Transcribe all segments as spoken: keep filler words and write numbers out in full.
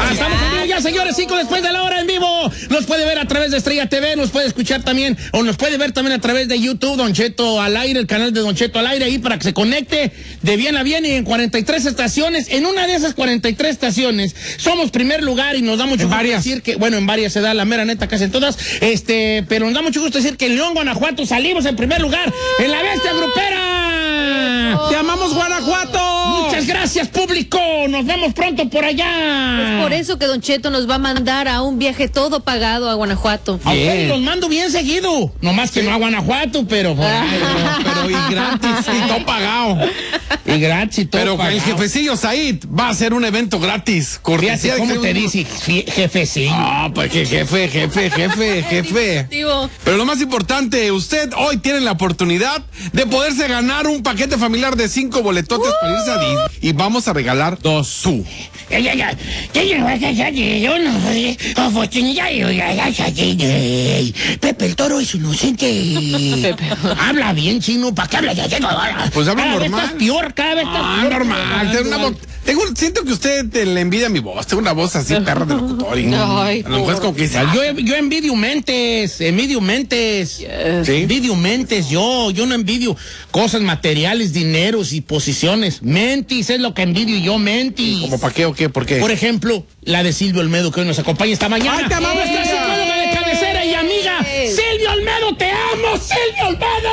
Ah, estamos en vivo ya, señores, cinco después de la hora en vivo. Nos puede ver a través de Estrella T V, nos puede escuchar también, o nos puede ver también a través de YouTube, Don Cheto al aire, el canal de Don Cheto al aire, ahí para que se conecte de bien a bien y en cuarenta y tres estaciones. En una de esas cuarenta y tres estaciones somos primer lugar y nos da mucho gusto decir que, bueno, en varias se da la mera neta, casi en todas, este, pero nos da mucho gusto decir que en León, Guanajuato, salimos en primer lugar en la Bestia Grupera. ¡Te amamos, Guanajuato! Muchas gracias, público. Nos vemos pronto por allá. Es por eso que Don Cheto nos va a mandar a un viaje todo pagado a Guanajuato. A ustedes los mando bien seguido. Nomás que sí. No a Guanajuato, pero... Ah. Pero, pero y gratis, y todo pagado. Y gratis y todo pero pagado. Pero el jefecillo Said va a hacer un evento gratis. Cortesía. ¿Cómo te dice jefecillo? Ah, pues que jefe, jefe, jefe, jefe. Pero lo más importante, usted hoy tiene la oportunidad de poderse ganar un paquete familiar de cinco boletotes uh. para irse a Disney. Y vamos a regalar dos. Tú. Pepe el Toro es inocente. Habla bien, chino. ¿Para qué habla? Pues habla cada normal. Vez estás peor, cada vez estás ah, peor. normal. Tengo una voz, tengo, siento que usted te le envidia mi voz. Tengo una voz así, perra de locutor. Y Ay, a lo mejor es como que dice, yo, yo envidio mentes, envidio mentes. Yes. ¿Sí? Envidio mentes, yo, yo no envidio cosas materiales, dineros y posiciones. Mentis es lo que envidio yo, mentis. ¿Cómo para qué o qué? ¿Por qué? Por ejemplo, la de Silvio Olmedo, que hoy nos acompaña esta mañana. ¡Ay, te amamos! Nuestra psicóloga de cabecera y amiga, Silvio Olmedo, te amo, Silvio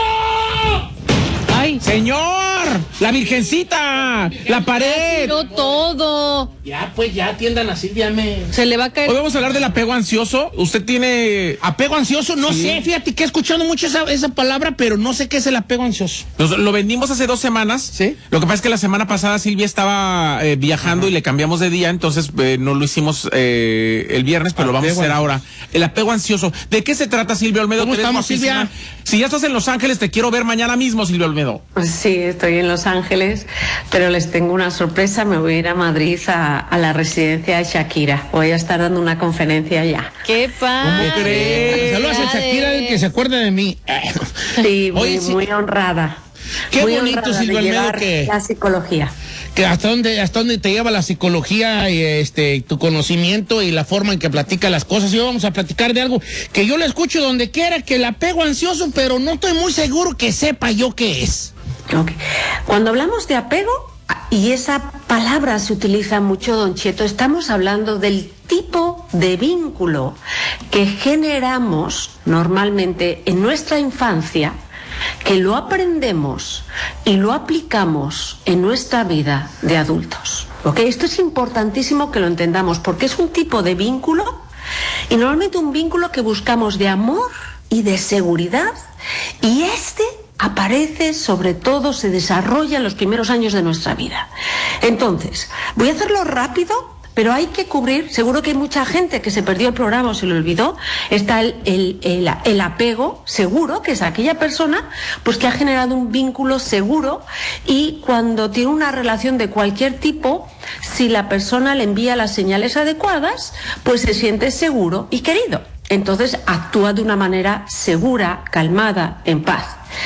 Olmedo. ¡Ay, señor! ¡La virgencita! ¡La pared! Tiró todo. Ya, pues, ya atiendan a Silvia, me... Se le va a caer. Hoy vamos a hablar del apego ansioso. Usted tiene... ¿Apego ansioso? No sí. sé, fíjate que he escuchado mucho esa, esa palabra, pero no sé qué es el apego ansioso. Nos, lo vendimos hace dos semanas. ¿Sí? Lo que pasa es que la semana pasada Silvia estaba eh, viajando Ajá. y le cambiamos de día, entonces eh, no lo hicimos eh, el viernes, pero apego lo vamos a hacer ahora. El apego ansioso. ¿De qué se trata, Silvia Olmedo? ¿Cómo estamos, Silvia? Si ya estás en Los Ángeles, te quiero ver mañana mismo, Silvia Olmedo. Sí, estoy en Los Ángeles, pero les tengo una sorpresa. Me voy a ir a Madrid a, a la residencia de Shakira. Voy a estar dando una conferencia allá. ¡Qué padre! ¿Cómo crees? Saludos a Shakira, que se acuerde de mí. Sí, muy, Oye, sí. muy honrada. Qué muy bonito, honrada Silvia Olmedo, que... la psicología. Que hasta dónde, hasta dónde te lleva la psicología y este, tu conocimiento y la forma en que platica las cosas. Y hoy vamos a platicar de algo que yo le escucho donde quiera, que el apego ansioso, pero no estoy muy seguro que sepa yo qué es. Okay. Cuando hablamos de apego, y esa palabra se utiliza mucho, Don Cheto, estamos hablando del tipo de vínculo que generamos normalmente en nuestra infancia, que lo aprendemos y lo aplicamos en nuestra vida de adultos. ¿Okay? Esto es importantísimo que lo entendamos, porque es un tipo de vínculo, y normalmente un vínculo que buscamos de amor y de seguridad, y este aparece, sobre todo, se desarrolla en los primeros años de nuestra vida. Entonces, voy a hacerlo rápido, pero hay que cubrir, seguro que hay mucha gente que se perdió el programa o se lo olvidó, está el, el, el, el apego seguro, que es aquella persona pues que ha generado un vínculo seguro, y cuando tiene una relación de cualquier tipo, si la persona le envía las señales adecuadas, pues se siente seguro y querido. Entonces actúa de una manera segura, calmada, en paz.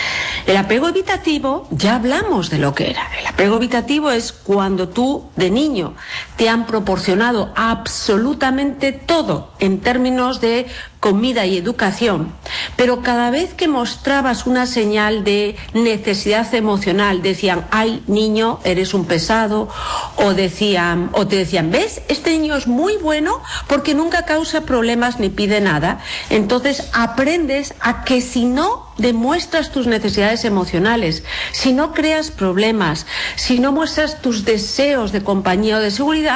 El apego evitativo, ya hablamos de lo que era. El apego evitativo es cuando tú, de niño, te han proporcionado absolutamente todo en términos de comida y educación, pero cada vez que mostrabas una señal de necesidad emocional, decían, ay, niño, eres un pesado, o decían, o te decían, ¿ves? Este niño es muy bueno porque nunca causa problemas ni pide nada. Entonces aprendes a que si no demuestras tus necesidades emocionales, si no creas problemas, si no muestras tus deseos de compañía o de seguridad,